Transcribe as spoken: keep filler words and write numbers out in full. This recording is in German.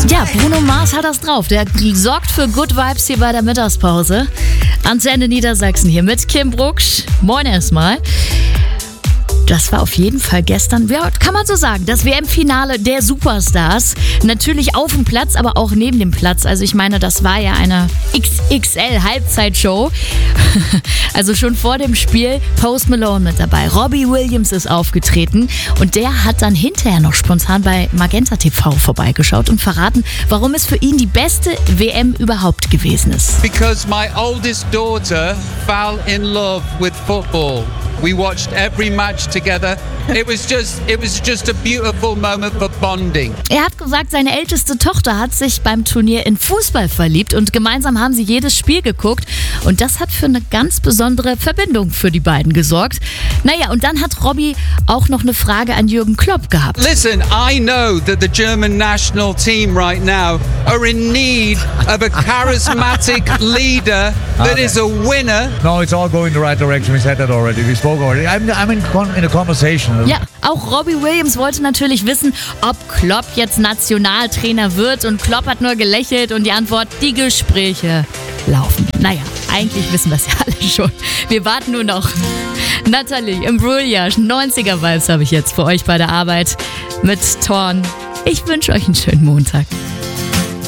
Ja, Bruno Mars hat das drauf. Der sorgt für Good Vibes hier bei der Mittagspause. Antenne Niedersachsen hier mit Kim Brucksch. Moin erstmal. Das war auf jeden Fall gestern, ja, kann man so sagen, das W M-Finale der Superstars. Natürlich auf dem Platz, aber auch neben dem Platz. Also ich meine, das war ja eine X X L-Halbzeitshow. Also schon vor dem Spiel Post Malone mit dabei. Robbie Williams ist aufgetreten und der hat dann hinterher noch spontan bei Magenta T V vorbeigeschaut und verraten, warum es für ihn die beste W M überhaupt gewesen ist. Because my oldest daughter fell in love with football. We watched every match together. It was just, it was just a beautiful moment for bonding. Er hat gesagt, seine älteste Tochter hat sich beim Turnier in Fußball verliebt und gemeinsam haben sie jedes Spiel geguckt. Und das hat für eine ganz besondere Verbindung für die beiden gesorgt. Naja, und dann hat Robbie auch noch eine Frage an Jürgen Klopp gehabt. Listen, I know that the German national team right now are in need of a charismatic leader that is a winner. No, it's all going the right direction. We said that already. We spoke already. I'm, I'm in, con- in a conversation. Ja, auch Robbie Williams wollte natürlich wissen, ob Klopp jetzt Nationaltrainer wird. Und Klopp hat nur gelächelt und die Antwort, die Gespräche laufen. Naja, eigentlich wissen wir es ja alle schon. Wir warten nur noch. Natalie Imbruglia, neunziger Vibes habe ich jetzt für euch bei der Arbeit mit Thorn. Ich wünsche euch einen schönen Montag.